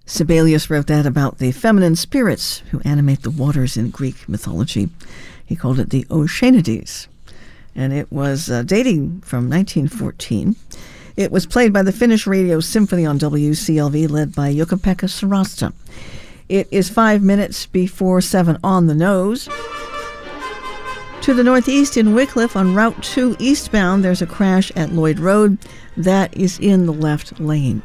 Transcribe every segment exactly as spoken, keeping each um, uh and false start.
Sibelius wrote that about the feminine spirits who animate the waters in Greek mythology. He called it the Oceanides, and it was uh, dating from nineteen fourteen. It was played by the Finnish Radio Symphony on W C L V, led by Jukka-Pekka Sarasta. It is five minutes before seven on the nose. To the northeast in Wycliffe on Route two eastbound, there's a crash at Lloyd Road. That is in the left lane.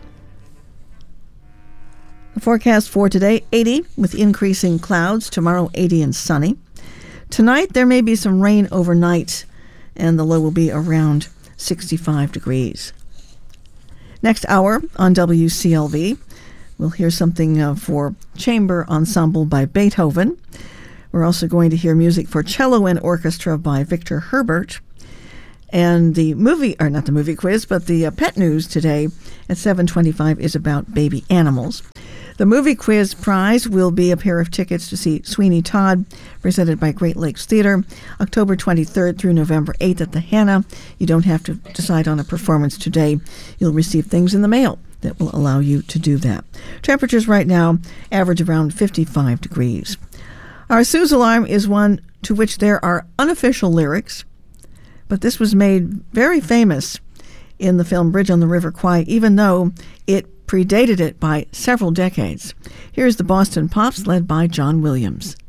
The forecast for today, eighty with increasing clouds. Tomorrow, eighty and sunny. Tonight, there may be some rain overnight, and the low will be around sixty-five degrees. Next hour on W C L V, we'll hear something uh, for chamber ensemble by Beethoven. We're also going to hear music for cello and orchestra by Victor Herbert. And the movie, or not the movie quiz, but the uh, pet news today at seven twenty-five is about baby animals. The movie quiz prize will be a pair of tickets to see Sweeney Todd, presented by Great Lakes Theater, October twenty-third through November eighth at the Hannah. You don't have to decide on a performance today. You'll receive things in the mail that will allow you to do that. Temperatures right now average around fifty-five degrees. Our Sue's Alarm is one to which there are unofficial lyrics, but this was made very famous in the film Bridge on the River Kwai, even though it predated it by several decades. Here's the Boston Pops, led by John Williams.